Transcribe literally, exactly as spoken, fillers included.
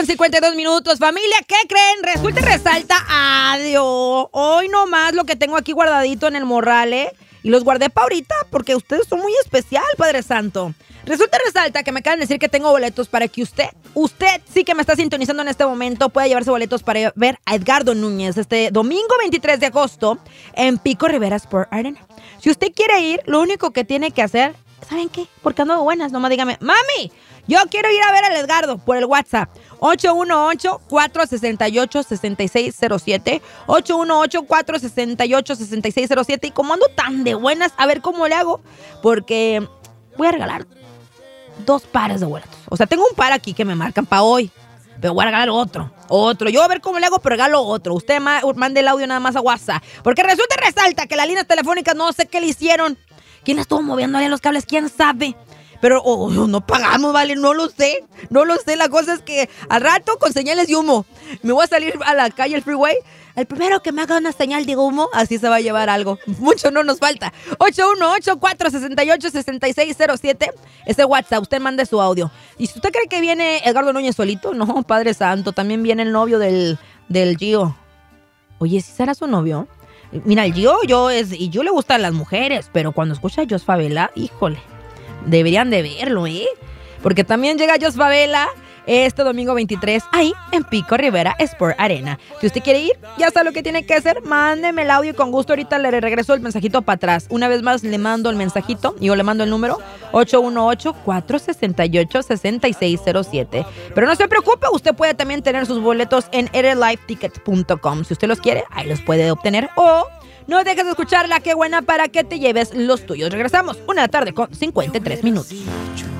con cincuenta y dos minutos. Familia, ¿qué creen? Resulta y resalta. Adiós. Hoy nomás lo que tengo aquí guardadito en el morral, ¿eh? Y los guardé para ahorita porque ustedes son muy especial, Padre Santo. Resulta y resalta que me acaban de decir que tengo boletos para que usted, usted sí que me está sintonizando en este momento, pueda llevarse boletos para ver a Edgardo Núñez este domingo veintitrés de agosto en Pico Rivera Sport Arena. Si usted quiere ir, lo único que tiene que hacer, ¿saben qué? Porque ando de buenas, nomás dígame, mami, yo quiero ir a ver al Edgardo por el WhatsApp. ocho uno ocho, cuatro seis ocho, seis seis cero siete. ocho uno ocho, cuatro seis ocho, seis seis cero siete. Y como ando tan de buenas, a ver cómo le hago. Porque voy a regalar dos pares de boletos. O sea, tengo un par aquí que me marcan para hoy. Pero voy a regalar otro. Otro. Yo voy a ver cómo le hago, pero regalo otro. Usted ma- mande el audio nada más a WhatsApp. Porque resulta y resalta que las líneas telefónicas no sé qué le hicieron. ¿Quién la estuvo moviendo ahí a los cables? ¿Quién sabe? Pero oh, no pagamos, ¿vale? No lo sé. No lo sé. La cosa es que al rato con señales de humo me voy a salir a la calle, el freeway. El primero que me haga una señal de humo, así se va a llevar algo. Mucho no nos falta. ocho uno ocho, cuatro seis ocho, seis seis cero siete. Ese WhatsApp, usted mande su audio. Y si usted cree que viene Edgardo Núñez solito, no, Padre Santo. También viene el novio del, del Gio. Oye, ¿sí será su novio? Mira, el Gio, yo es, y yo le gustan las mujeres, pero cuando escucha a Jos Favela, híjole. Deberían de verlo, ¿eh? Porque también llega Jos Favela este domingo veintitrés ahí en Pico Rivera Sport Arena. Si usted quiere ir, ya sabe lo que tiene que hacer. Mándeme el audio y con gusto ahorita le regreso el mensajito para atrás. Una vez más le mando el mensajito y yo le mando el número ocho uno ocho, cuatro seis ocho, seis seis cero siete. Pero no se preocupe, usted puede también tener sus boletos en r live tickets punto com. Si usted los quiere, ahí los puede obtener. O no dejes de escuchar La Qué Buena para que te lleves los tuyos. Regresamos una tarde con cincuenta y tres minutos.